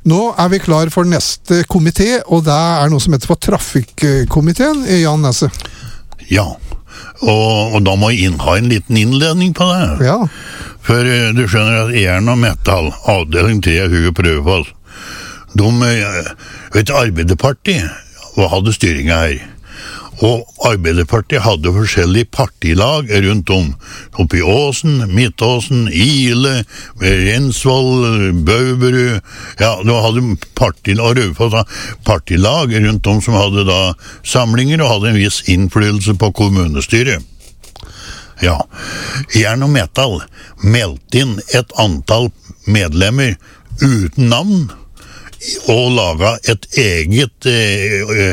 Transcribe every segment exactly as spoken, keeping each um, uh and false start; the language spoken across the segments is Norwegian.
Nå er vi klar for neste komité, og det er noe som heter for Trafikkomiteen, Jan Nesse. Ja, og, og da må jeg inn, ha en liten innledning på det. Ja. For uh, du skjønner at Jern og Metall, avdeling tre av Hue Prøvefoss, de, uh, vet du, Arbeiderpartiet, hva hadde styringen her? Og Arbeiderpartiet hadde forskjellige partilag rundt om. Oppe i Åsen, Midtåsen, Ile, Rensvoll, Bøverud. Ja, da hadde partilag, partilag rundt om som hadde da samlinger og hadde en viss innflytelse på kommunestyret. Ja, Jern og Metall meldte inn et antall medlemmer uten navn, og laga et eget eh,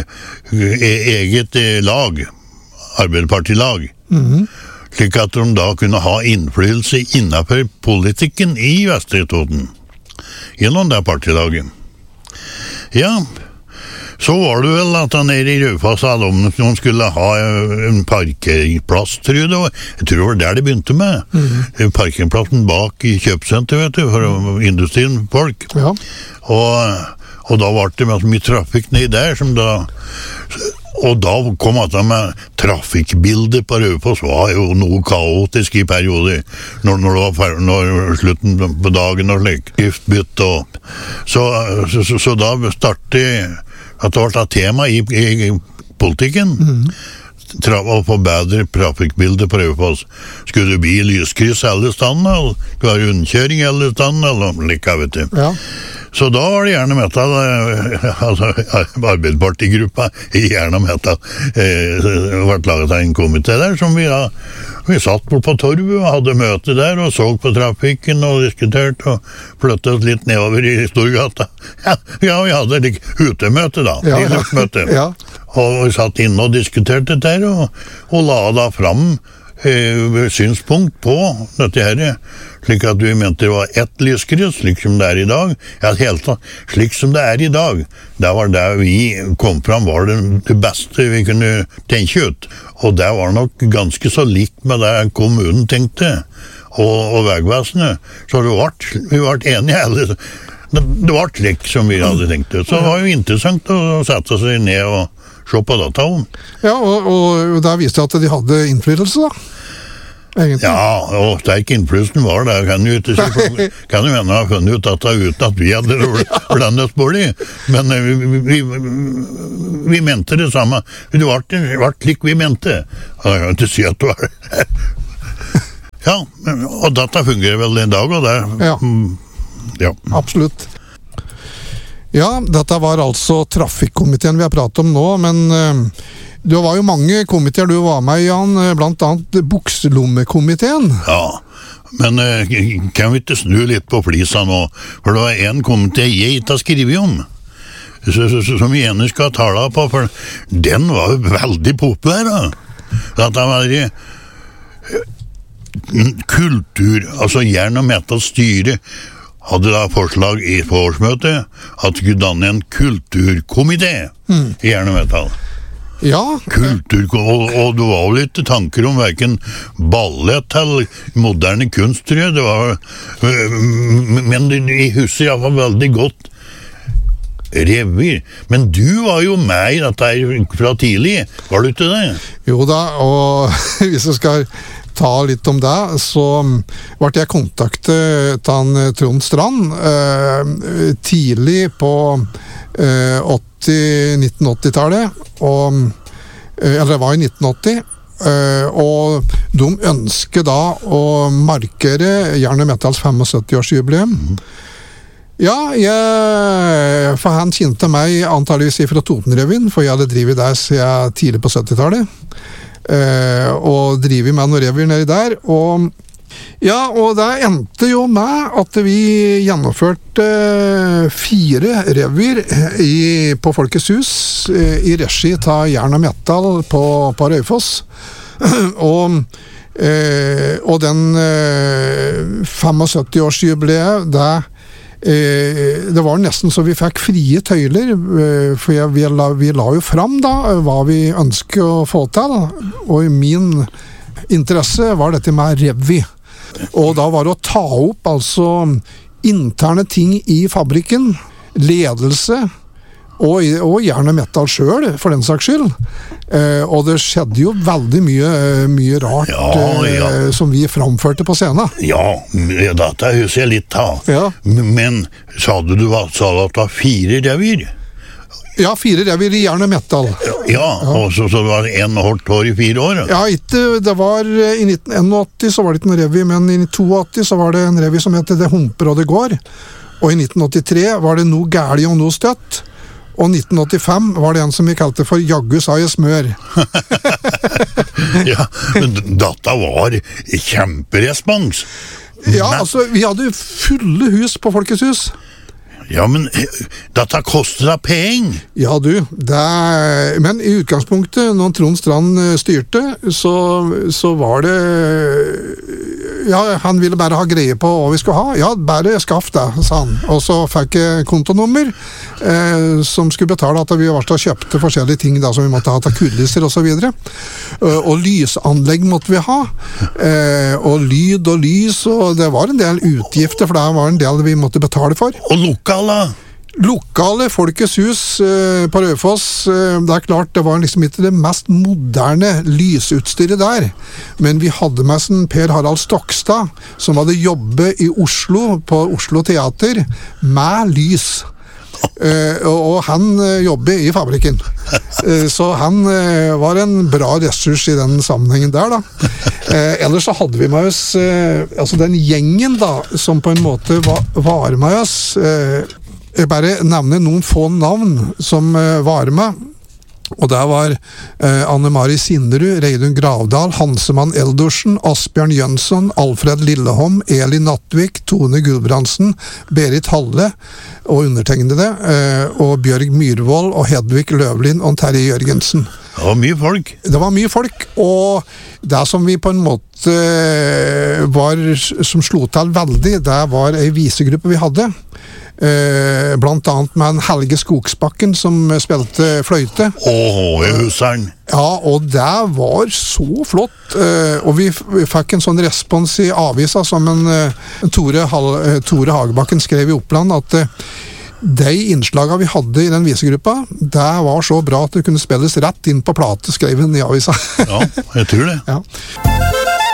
eget lag, Arbeiderpartilag, mm-hmm. slik at de da kunne ha innflytelse innenfor politikken i Vestre Toten gjennom det partilaget. Ja, så var det vel at han nede i Raufoss hadde om noen skulle ha en parkeringsplass, tror jeg det var. Jeg tror det var der det begynte med. Mm-hmm. Parkeringsplassen bak i kjøpsenter, vet du, for industrien folk. Ja. Og, og da var det mye trafikk ned der, som da... Og da kom at det med trafikkbildet på Raufoss var jo noe kaotisk i perioder, når, når det var fer- når slutten på dagen og slik, giftbytt og... Så, så, så, så da startet at det var et tema i, i, i politikken, mm. Tra- å få bedre trafikkbilde på Raufoss. Skulle det bli lyskryss alle stedene, eller skulle det være rundkjøring alle stedene, eller like, vet du. Ja. Så da var det Jern og Metall, altså Arbeiderpartigruppa i Jern og Metall, eh, ble laget av en komité der, som vi da, vi satt bort på torvet og hadde møte der, og så på trafikken og diskuterte, og flyttet oss litt nedover i Storgata. Ja, ja, vi hadde litt utemøte da, ja, ja. møte. Ja. Og vi satt inne og diskuterte der, og, og la da fram eh, synspunkt på dette her, slik at vi mente det var ett lyskryss, slik som det er i dag. Ja, helt slik som det er i dag. Det var det vi kom fram, var det, det beste vi kunne tenke ut. Og det var nok ganske så likt med det kommunen tenkte, og, og Vegvesenet. Så det var, vi ble enige alle. Det, det var slik som vi hadde tenkt ut. Så det var jo interessant å sette seg ned og se på dataen. Ja, og, og der viste at de hadde innflytelse da. Egentlig. Ja, og sterk innflytelsen var det. Kan jo ikke si, kan jo hende ha funnet ut at det er uten at vi hadde blandet oss på det. Men vi, vi, vi, vi mente det samme. Det ble, det ble slik vi mente. Jeg kan ikke si at det var det. Ja, og dette fungerer vel en dag, og det. Ja. Ja. Absolutt. Ja, dette var altså Trafikkomiteen vi har pratet om nå, men uh, det var jo mange komiteer du var med i, Jan, blant annet Bukselommekomiteen. Ja, men uh, kan vi ikke snu litt på flisa nå? For det var en komité jeg ikke har skrivet om, så, så, så, som vi gjerne skal tale på, for den var jo veldig populær da. Dette var det kultur, altså Jern og Metall styre, hadde da forslag i årsmøtet at de skulle danne en kulturkomité mm. i Jern og Metall. Ja. Kultur, og, og det var jo litt tanker om hverken ballett eller moderne kunst, tror jeg. Det var, men jeg husker i hvert fall veldig godt revyer. Men du var jo med i dette fra tidlig, var du ikke det? Jo da, og hvis jeg skal ta litt om det, så ble jeg kontaktet av Trond Strand eh, tidlig på eh, nitten åtti-tallet, og, eh, eller det var i nitten åtti, eh, og de ønsket da å markere Jern og Metalls syttifem-årsjubileum. Mm. Ja, jeg, for han kjente meg antageligvis fra Totenrevyen, for jeg hadde drivet der siden tidlig på syttitallet. Uh, og driver med noen revyer nedi der, og ja, og det endte jo med at vi gjennomførte uh, fire revyer i, på Folkets Hus uh, i regi av Jern og Metall på, på Raufoss. og, uh, og den uh, syttifem-årsjubileet, det det var nesten så vi fikk frie tøyler, for jeg, vi, la, vi la jo fram da hva vi ønsket å få til, og i min interesse var dette med revy. Og da var det å ta opp altså interne ting i fabrikken, ledelse, og, og gjerne metal selv, for den saks skyld. Eh, og det skjedde jo veldig mye, mye rart Ja, ja. eh, som vi framførte på scenen. Ja, dette husker jeg litt av. Ja. Men sa du, du var, sa du at det var fire revyer? Ja, fire revyer i gjerne metal. Ja, og så, så det var en hardt år i fire år? Ja, ikke, det var i nitten åttién så var det ikke en revy, men i åttito så var det en revy som heter Det humper og det går. Og i nitten åttitre var det Noe gærlig og noe støtt. Og i nitten åttifem var det en som vi kalte for Jaggu sa jeg smør. Ja, men dette var kjemperespons. Ja, altså, vi hadde fulle hus på Folkets hus. Ja, men dette kostet da penger. Ja, du. Det, men i utgangspunktet, når Trond Strand styrte, så, så var det Ja, han ville bare ha greie på hva vi skulle ha. Ja, bare skaff det, sa han. Og så fikk jeg kontonummer eh, som skulle betale at vi var og kjøpte forskjellige ting da, som vi måtte ha til kulisser og så videre. Uh, og lysanlegg måtte vi ha. Eh, og lyd og lys, og det var en del utgifter, for det var en del vi måtte betale for. Og lokala. Lokale Folkets hus eh, på Raufoss, eh, det er klart det var liksom ikke det mest moderne lysutstyret der, men vi hadde med sånn Per Harald Stokstad, som hadde jobbet i Oslo, på Oslo Teater, med lys. Eh, og, og han eh, jobber i fabrikken. Eh, så han eh, var en bra ressurs i den sammenhengen der, da. Eh, ellers så hadde vi med oss eh, altså den gjengen da, som på en måte var, var med oss. Eh, Jeg bare nevner noen få navn som uh, var med. Og der var uh, Anne-Mari Sinderud, Reidun Gravdal, Hansemann Eldorsen, Asbjørn Jønsson, Alfred Lilleholm, Eli Nattvik, Tone Gulbrandsen, Berit Halle og undertegnede, uh, og Bjørg Myrvold og Hedvig Løvlin og Terje Jørgensen. Det var mye folk. Det var mye folk, og det som vi på en måte var, som slo til veldig, det var en visegruppe vi hadde. Eh, blant annet med en Helge Skogsbakken som spilte fløyte. Åh, jeg husker den. Ja, og det var så flott. Eh, og vi, vi fikk en sånn respons i avisa som en eh, Tore, Hall, eh, Tore Hagebakken skrev i Oppland, at eh, de innslagene vi hadde i den visegruppa, det var så bra at det kunne spilles rett inn på plate, skrev han i avisa. Ja, jeg tror det. Ja.